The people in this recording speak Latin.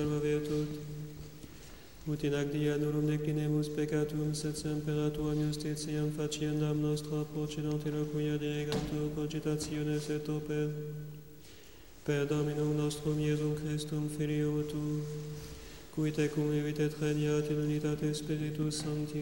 salva virtut. Ut in ac dia nullum declinemus peccatum, sed semper tuam justitiam faciendam nostra procedant eloquia dinegantur cogitationes et oper. Per Dominum nostrum Iesum Christum, Filium tu, cui tecum vivit et regnat in unitate Spiritus Sancti,